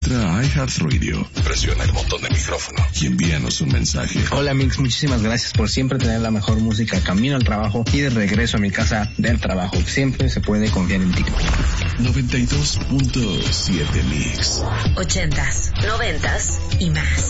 Entra a iHeartRadio, presiona el botón de micrófono y envíanos un mensaje. Hola Mix, muchísimas gracias por siempre tener la mejor música camino al trabajo y de regreso a mi casa del trabajo. Siempre se puede confiar en ti. 92.7 Mix. 80s, 90s y más.